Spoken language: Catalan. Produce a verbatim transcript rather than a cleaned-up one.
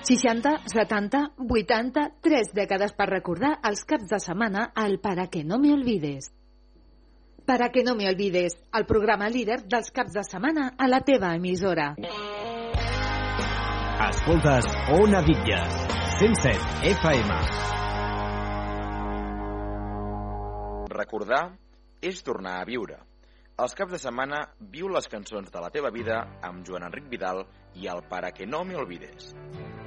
seixanta, setanta, vuitanta, tres dècades per recordar els caps de setmana al Para que no me olvides. Para que no me olvides, el programa líder dels caps de setmana a la teva emissora. Escoltes Ona Bitlles, cent set F M. Recordar és tornar a viure. Els caps de setmana viu les cançons de la teva vida amb Joan Enric Vidal i el Para que no me olvides.